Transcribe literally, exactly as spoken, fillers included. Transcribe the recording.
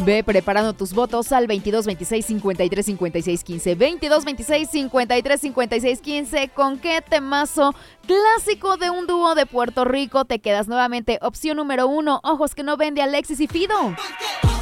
Ve preparando tus votos al veintidós veintiséis cincuenta y tres cincuenta y seis quince. veintidós veintiséis cincuenta y tres cincuenta y seis quince. ¿Con qué temazo clásico de un dúo de Puerto Rico te quedas nuevamente? Opción número uno, Ojos que no ven, de Alexis y Fido.